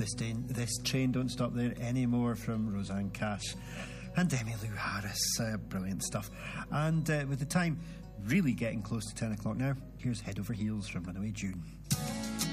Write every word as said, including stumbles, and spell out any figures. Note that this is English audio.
This, day, this Train Don't Stop There Anymore from Roseanne Cash and Emmylou Harris. Uh, brilliant stuff. And uh, with the time really getting close to ten o'clock now, here's Head Over Heels from Runaway June.